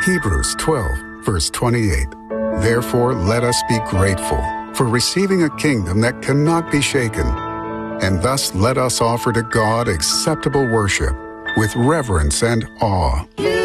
Hebrews 12, verse 28. Therefore, let us be grateful for receiving a kingdom that cannot be shaken, and thus let us offer to God acceptable worship with reverence and awe.